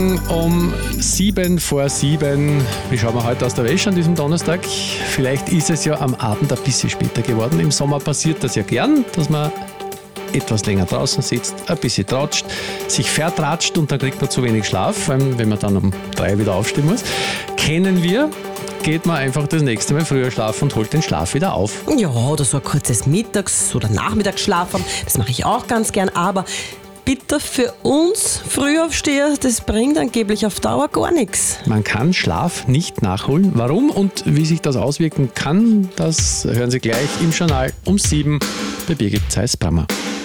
Um 7 vor 7. Wie schauen wir heute aus der Wäsche an diesem Donnerstag? Vielleicht ist es ja am Abend ein bisschen später geworden. Im Sommer passiert das ja gern, dass man etwas länger draußen sitzt, ein bisschen tratscht, sich vertratscht und dann kriegt man zu wenig Schlaf, vor allem wenn man dann um 3 wieder aufstehen muss. Kennen wir. Geht man einfach das nächste Mal früher schlafen und holt den Schlaf wieder auf. Ja, oder so ein kurzes Mittags- oder Nachmittagsschlafen. Das mache ich auch ganz gern, aber bitte für uns Frühaufsteher, das bringt angeblich auf Dauer gar nichts. Man kann Schlaf nicht nachholen. Warum und wie sich das auswirken kann, das hören Sie gleich im Journal um 7 bei Birgit Zeiss-Brammer.